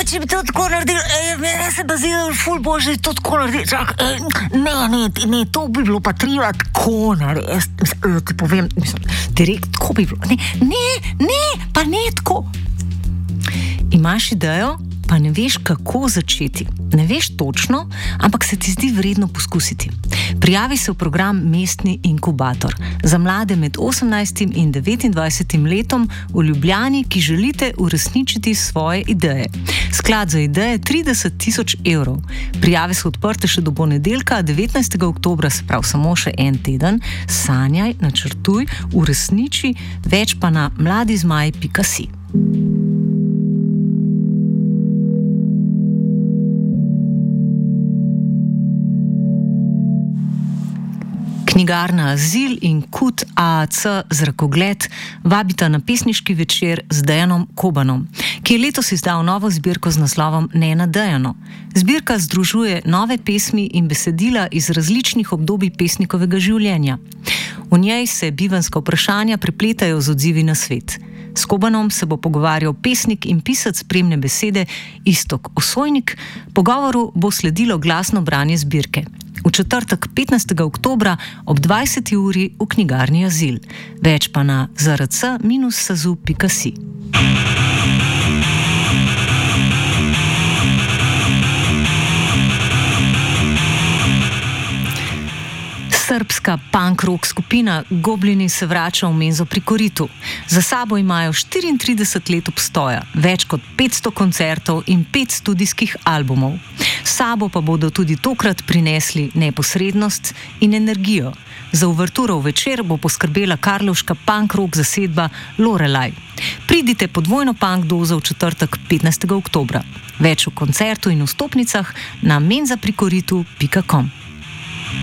če bi to tako naredil, meni se da zdi, da je ful božje to tako naredil. Ne, to bi bilo pa treba tako narediti. Ti povem, direkt, tako bi bilo. Ne, pa ne tako. Imaš idejo, pa ne veš, kako začeti. Ne veš točno, ampak se ti zdi vredno poskusiti. Prijavi se v program Mestni inkubator za mlade med 18 in 29 letom v Ljubljani, ki želite uresničiti svoje ideje. Sklad za ideje 30 000 evrov. Prijave so odprte še do ponedeljka, 19. oktobra, se pravi samo še en teden. Sanjaj, načrtuj, uresniči, več pa na mladizmaj.si. Knjigarna Azil in KUD AAC Zrakogled vabita na pesniški večer z Dejanom Kobanom, ki je letos izdal novo zbirko z naslovom Nenadejano. Zbirka združuje nove pesmi in besedila iz različnih obdobij pesnikovega življenja. V njej se bivanjska vprašanja prepletajo z odzivi na svet. S Kobanom se bo pogovarjal pesnik in pisec spremne besede Iztok Osojnik. Pogovoru bo sledilo glasno branje zbirke. V četrtek 15. oktobra ob 20. uri v knjigarni Azil. Več pa na zrc-sazu.si. Srbska punk rock skupina Goblini se vrača v menzo pri Koritu. Za sabo imajo 34 let obstoja, več kot 500 koncertov in 5 studijskih albumov. S sabo pa bodo tudi tokrat prinesli neposrednost in energijo. Za uverturo v večer bo poskrbela karlovška punk rock zasedba Lorelaj. Pridite po dvojno punk dozo v četrtek 15. oktobra. Več o koncertu in vstopnicah na menzaprikoritu.com.